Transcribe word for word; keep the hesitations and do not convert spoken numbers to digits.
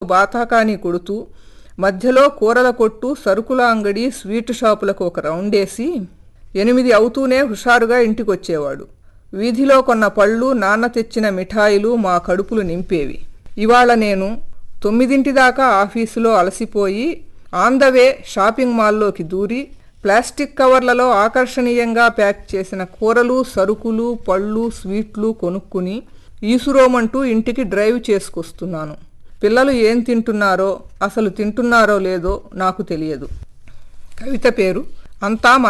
బాతాకాని కొడుతూ మధ్యలో కూరల కొట్టు, సరుకుల అంగడి, స్వీట్ షాపులకు ఒక రౌండేసి ఎనిమిది అవుతూనే హుషారుగా ఇంటికొచ్చేవాడు. వీధిలో కొన్న పళ్ళు, నాన్న తెచ్చిన మిఠాయిలు మా కడుపులు నింపేవి. ఇవాళ నేను తొమ్మిదింటి దాకా ఆఫీసులో అలసిపోయి ఆన్ ద వే షాపింగ్ మాల్లోకి దూరి ప్లాస్టిక్ కవర్లలో ఆకర్షణీయంగా ప్యాక్ చేసిన కూరలు, సరుకులు, పళ్ళు, స్వీట్లు కొనుక్కుని ఈసురోమంటూ ఇంటికి డ్రైవ్ చేసుకొస్తున్నాను. పిల్లలు ఏం తింటున్నారో, అసలు తింటున్నారో లేదో నాకు తెలియదు. కవిత పేరు. అంతా